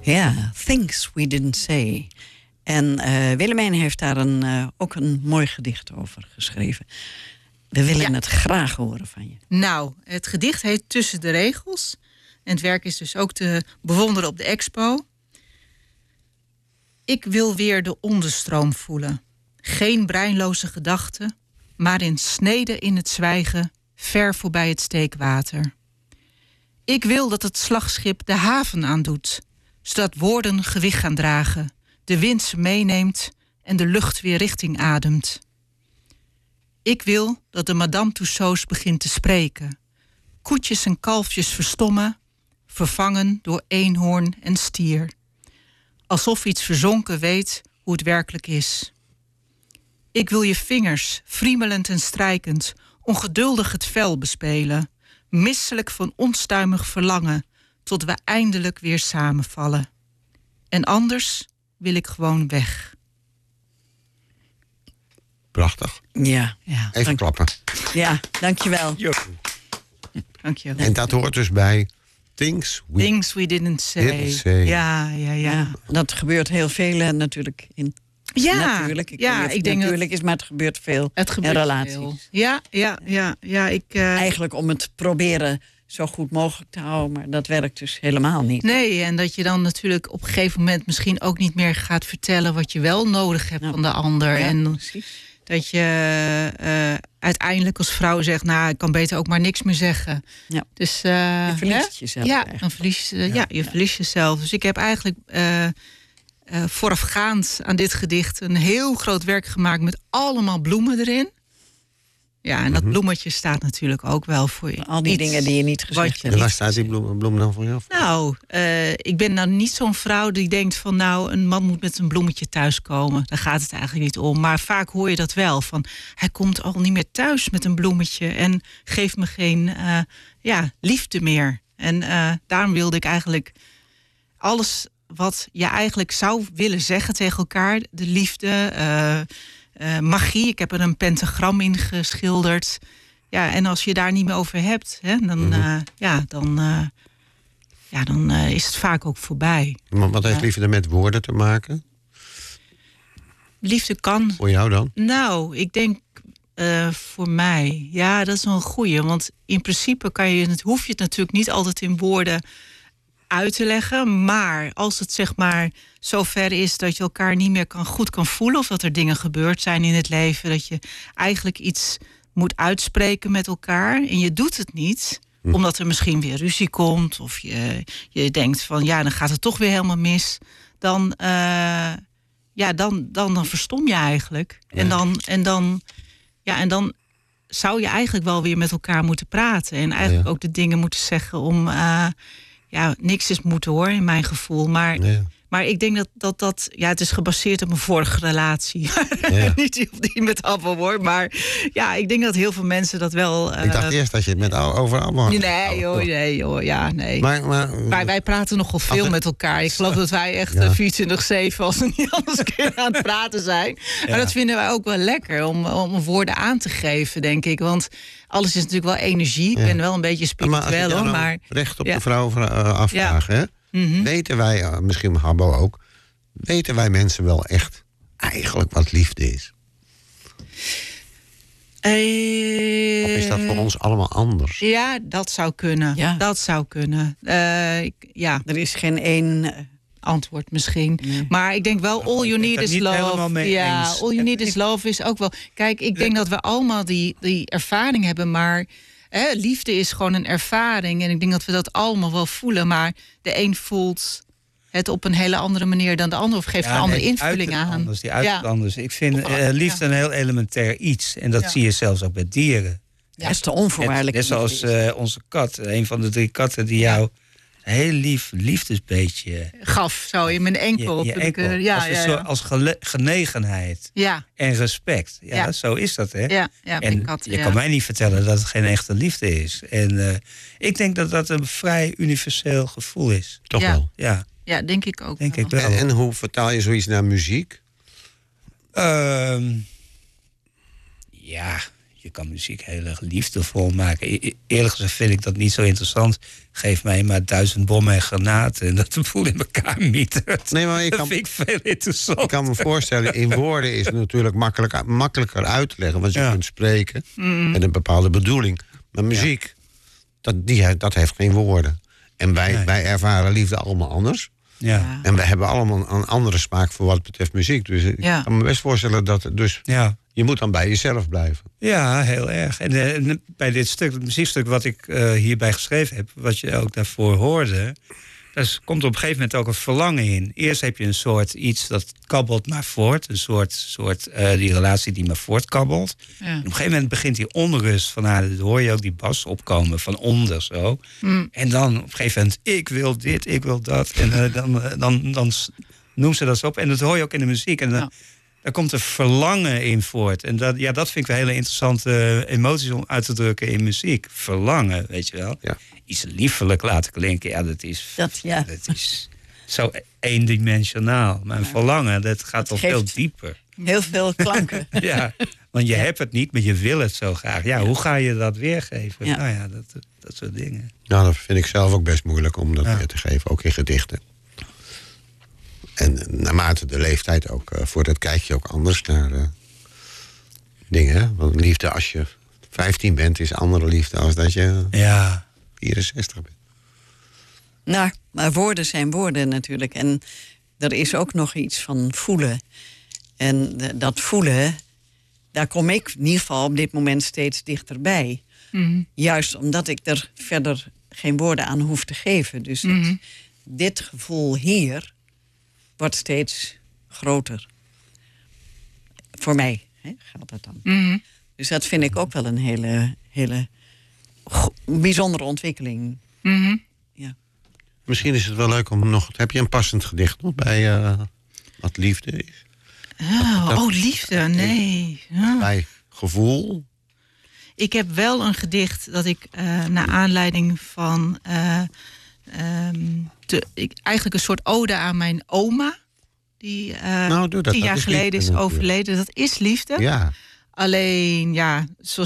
Ja, Things We Didn't Say. En Willemijn heeft daar ook een mooi gedicht over geschreven. We willen het graag horen van je. Nou, het gedicht heet Tussen de Regels. En het werk is dus ook te bewonderen op de expo. Ik wil weer de onderstroom voelen. Geen breinloze gedachten, maar in sneden in het zwijgen, ver voorbij het steekwater. Ik wil dat het slagschip de haven aandoet, zodat woorden gewicht gaan dragen, de wind ze meeneemt en de lucht weer richting ademt. Ik wil dat de Madame Tussauds begint te spreken. Koetjes en kalfjes verstommen, vervangen door eenhoorn en stier. Alsof iets verzonken weet hoe het werkelijk is. Ik wil je vingers, friemelend en strijkend, ongeduldig het vel bespelen. Misselijk van onstuimig verlangen, tot we eindelijk weer samenvallen. En anders wil ik gewoon weg. Prachtig. Ja. Even klappen. Ja, dankjewel. Dankjewel. En dat hoort dus bij Things We Didn't Say. Ja. Dat gebeurt heel veel natuurlijk in... Ja, natuurlijk. Ik denk natuurlijk is, maar het gebeurt veel in relaties. Veel. Ja. Eigenlijk om het proberen zo goed mogelijk te houden, maar dat werkt dus helemaal niet. Nee, en dat je dan natuurlijk op een gegeven moment misschien ook niet meer gaat vertellen wat je wel nodig hebt van de ander. Ja, en precies. Dat je uiteindelijk als vrouw zegt, nou, ik kan beter ook maar niks meer zeggen. Ja. Dus, je verliest jezelf. Ja, dan verlies je verliest jezelf. Dus ik heb eigenlijk voorafgaand aan dit gedicht een heel groot werk gemaakt met allemaal bloemen erin. Ja, en dat bloemetje staat natuurlijk ook wel voor je. Al die dingen die je niet gezegd hebt. En waar staat die bloem dan voor jou? Nou, ik ben nou niet zo'n vrouw die denkt van, nou, een man moet met een bloemetje thuiskomen. Daar gaat het eigenlijk niet om. Maar vaak hoor je dat wel. Van, hij komt al niet meer thuis met een bloemetje en geeft me geen liefde meer. En daarom wilde ik eigenlijk alles wat je eigenlijk zou willen zeggen tegen elkaar. De liefde, magie. Ik heb er een pentagram in geschilderd. Ja, en als je daar niet meer over hebt, hè, dan is het vaak ook voorbij. Maar wat heeft liefde met woorden te maken? Liefde kan... Voor jou dan? Nou, ik denk voor mij... Ja, dat is wel een goeie. Want in principe hoef je het natuurlijk niet altijd in woorden uit te leggen. Maar als het zeg maar zo ver is dat je elkaar niet meer goed kan voelen, of dat er dingen gebeurd zijn in het leven, dat je eigenlijk iets moet uitspreken met elkaar en je doet het niet, omdat er misschien weer ruzie komt, of je denkt van ja, dan gaat het toch weer helemaal mis, dan verstom je eigenlijk. Ja. En dan zou je eigenlijk wel weer met elkaar moeten praten en eigenlijk ook de dingen moeten zeggen om niks is moeten hoor, in mijn gevoel. Maar ik denk dat het is gebaseerd op een vorige relatie. Ja. Niet die met Abba hoor. Maar ja, ik denk dat heel veel mensen dat wel... Ik dacht eerst dat je het met over Abba had. Nee joh. Ja, nee. Maar wij praten nogal veel met elkaar. Ik geloof dat wij echt 24/7 als we niet anders keer aan het praten zijn. Ja. Maar dat vinden wij ook wel lekker om woorden aan te geven, denk ik. Want alles is natuurlijk wel energie. Ik ben wel een beetje spiritueel hoor. Maar recht op de vrouw afvragen, hè? Mm-hmm. Weten wij, misschien Habbo ook, weten wij mensen wel echt eigenlijk wat liefde is? Of is dat voor ons allemaal anders? Ja, dat zou kunnen. Ja. Dat zou kunnen. Er is geen één antwoord misschien. Nee. Maar ik denk wel, all you need is love. Ja, all you need is love is ook wel... Kijk, ik denk dat we allemaal die ervaring hebben, maar liefde is gewoon een ervaring. En ik denk dat we dat allemaal wel voelen. Maar de een voelt het op een hele andere manier dan de ander. Of geeft een andere invulling aan. Die anders. Ik vind liefde een heel elementair iets. En dat zie je zelfs ook bij dieren. Ja, is te onvoorwaardelijk. Net zoals onze kat. Een van de 3 katten die jou een heel lief liefdesbeetje gaf, zo in mijn enkel. Als genegenheid en respect. Ja, zo is dat, hè? Ja, en je kan mij niet vertellen dat het geen echte liefde is. En ik denk dat dat een vrij universeel gevoel is. Toch wel? Ja, denk ik ook. Denk ik wel. En hoe vertaal je zoiets naar muziek? je kan muziek heel erg liefdevol maken. Eerlijk gezegd vind ik dat niet zo interessant. Geef mij maar 1000 bommen en granaten en dat de boel in elkaar mietert. Nee, maar dat vind ik veel interessant. Ik kan me voorstellen, in woorden is het natuurlijk makkelijker uit te leggen. Want je kunt spreken met een bepaalde bedoeling. Maar muziek, dat heeft geen woorden. En wij ervaren liefde allemaal anders. Ja. En wij hebben allemaal een andere smaak voor wat betreft muziek. Dus ik kan me best voorstellen dat je moet dan bij jezelf blijven. Ja, heel erg. En bij dit stuk, het muziekstuk wat ik hierbij geschreven heb, wat je ook daarvoor hoorde, daar komt op een gegeven moment ook een verlangen in. Eerst heb je een soort iets dat kabbelt maar voort. Een soort die relatie die maar voortkabbelt. Ja. En op een gegeven moment begint die onrust van haar. Dan hoor je ook die bas opkomen van onder zo. En dan op een gegeven moment, ik wil dit, ik wil dat. En dan noemt ze dat zo op. En dat hoor je ook in de muziek. En daar komt een verlangen in voort. En dat vind ik wel hele interessante emoties om uit te drukken in muziek. Verlangen, weet je wel. Ja. Iets liefelijk laten klinken. Ja, dat is zo eendimensionaal. Maar een verlangen, dat gaat toch veel dieper. Heel veel klanken. Ja, want je hebt het niet, maar je wil het zo graag. Ja, hoe ga je dat weergeven? Ja. Nou ja, dat soort dingen. Nou, dat vind ik zelf ook best moeilijk om dat weer te geven. Ook in gedichten. En naarmate de leeftijd ook, voor dat kijk je ook anders naar dingen. Want liefde als je 15 bent, is andere liefde als dat je 64 bent. Nou, maar woorden zijn woorden natuurlijk. En er is ook nog iets van voelen. En dat voelen, daar kom ik in ieder geval op dit moment steeds dichterbij. Mm-hmm. Juist omdat ik er verder geen woorden aan hoef te geven. Dus dit gevoel hier wordt steeds groter. Voor mij geldt dat dan. Mm-hmm. Dus dat vind ik ook wel een hele bijzondere ontwikkeling. Mm-hmm. Ja. Misschien is het wel leuk om nog... Heb je een passend gedicht nog bij wat liefde is? Liefde, nee. Bij gevoel? Ik heb wel een gedicht dat ik naar aanleiding van... eigenlijk een soort ode aan mijn oma. Die 10 jaar geleden is overleden. Dat is liefde. Ja. Alleen, zoals